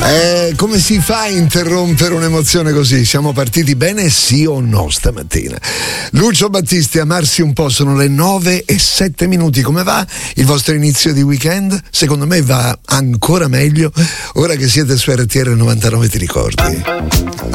Come si fa a interrompere un'emozione così? Siamo partiti bene, sì o no stamattina? Lucio Battisti, Amarsi un po', sono le 9:07. Come va il vostro inizio di weekend? Secondo me va ancora meglio ora che siete su RTL 99, ti ricordi?